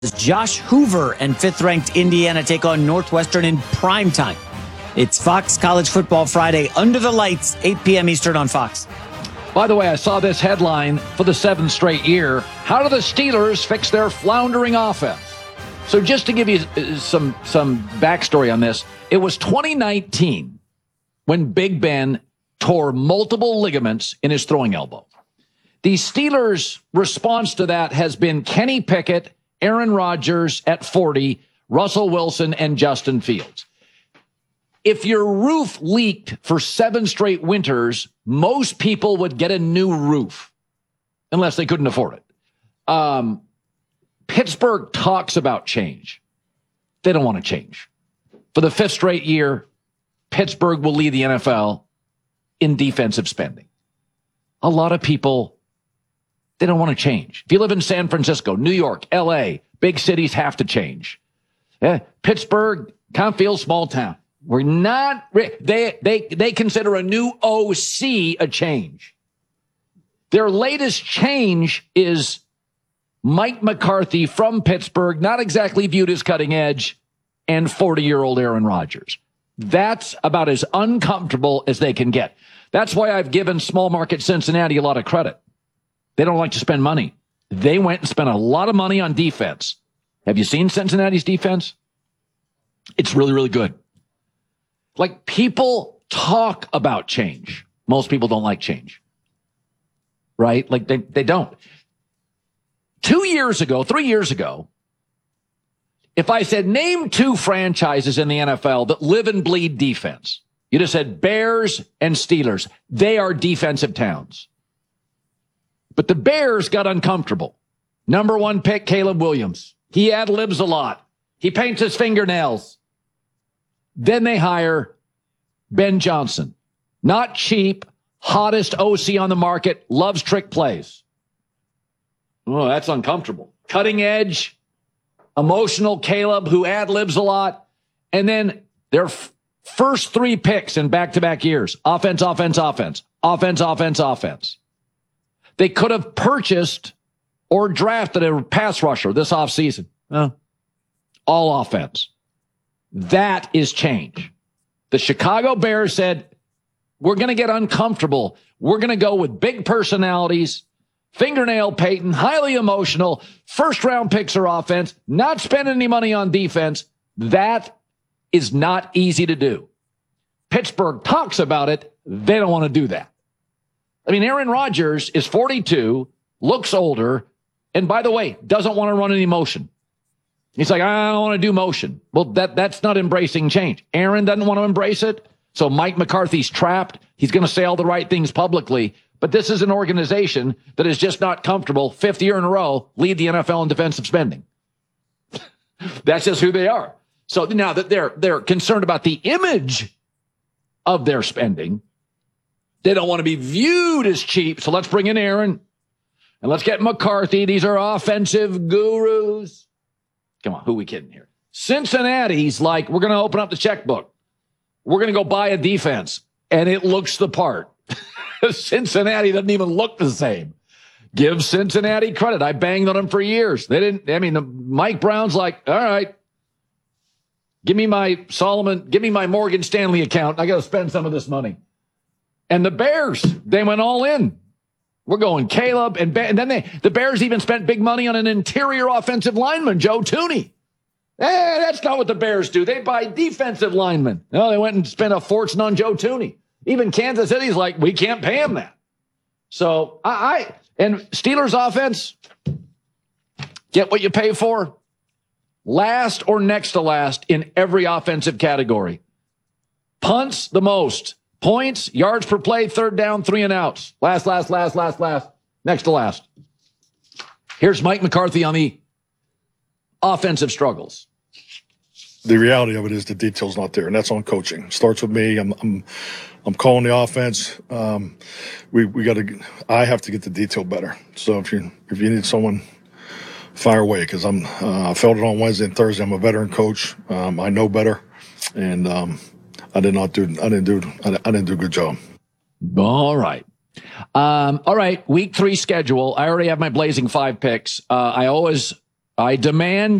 Josh Hoover and fifth-ranked Indiana take on Northwestern in primetime. It's Fox College Football Friday under the lights, 8 p.m. Eastern on Fox. By the way, I saw this headline for the seventh straight year. How do the Steelers fix their floundering offense? So just to give you some backstory on this, it was 2019 when Big Ben tore multiple ligaments in his throwing elbow. The Steelers' response to that has been Kenny Pickett, Aaron Rodgers at 40, Russell Wilson, and Justin Fields. If your roof leaked for 7 straight winters, most people would get a new roof, unless they couldn't afford it. Pittsburgh talks about change. They don't want to change. For the 5th straight year, Pittsburgh will lead the NFL in defensive spending. A lot of people, they don't want to change. If you live in San Francisco, New York, L.A., big cities have to change. Pittsburgh kind of feels small town. We're not, they consider a new OC a change. Their latest change is Mike McCarthy from Pittsburgh, not exactly viewed as cutting edge, and 40-year-old Aaron Rodgers. That's about as uncomfortable as they can get. That's why I've given small market Cincinnati a lot of credit. They don't like to spend money. They went and spent a lot of money on defense. Have you seen Cincinnati's defense? It's really, really good. Like, people talk about change. Most people don't like change. Right? Like, they don't. 3 years ago, if I said, name 2 franchises in the NFL that live and bleed defense, you'd have said Bears and Steelers. They are defensive towns. But the Bears got uncomfortable. Number 1 pick, Caleb Williams. He ad-libs a lot. He paints his fingernails. Then they hire Ben Johnson. Not cheap, hottest OC on the market, loves trick plays. Oh, that's uncomfortable. Cutting edge, emotional Caleb who ad-libs a lot. And then their first 3 picks in back-to-back years. Offense, offense, offense. Offense, offense, offense. They could have purchased or drafted a pass rusher this offseason. All offense. That is change. The Chicago Bears said, we're going to get uncomfortable. We're going to go with big personalities, fingernail Peyton, highly emotional, first-round picks or offense, not spending any money on defense. That is not easy to do. Pittsburgh talks about it. They don't want to do that. I mean, Aaron Rodgers is 42, looks older, and by the way, doesn't want to run any motion. He's like, I don't want to do motion. Well, that's not embracing change. Aaron doesn't want to embrace it. So Mike McCarthy's trapped. He's going to say all the right things publicly. But this is an organization that is just not comfortable, 5th year in a row, lead the NFL in defensive spending. That's just who they are. So now that they're concerned about the image of their spending, they don't want to be viewed as cheap. So let's bring in Aaron and let's get McCarthy. These are offensive gurus. Come on, who are we kidding here? Cincinnati's like, we're going to open up the checkbook. We're going to go buy a defense. And it looks the part. Cincinnati doesn't even look the same. Give Cincinnati credit. I banged on them for years. Mike Brown's like, all right, give me my Morgan Stanley account. I got to spend some of this money. And the Bears, they went all in. We're going Caleb, and then the Bears even spent big money on an interior offensive lineman, Joe Thuney. That's not what the Bears do. They buy defensive linemen. No, they went and spent a fortune on Joe Thuney. Even Kansas City's like, we can't pay him that. So and Steelers offense, get what you pay for. Last or next to last in every offensive category. Punts the most. Points, yards per play, 3rd down, 3 and outs. Last. Next to last. Here's Mike McCarthy on the offensive struggles. The reality of it is the detail's not there, and that's on coaching. Starts with me. I'm calling the offense. I have to get the detail better. So if you need someone, fire away, because I felt it on Wednesday and Thursday. I'm a veteran coach. I know better, and I didn't do a good job. All right. All right. Week 3 schedule. I already have my Blazing 5 picks. I always I demand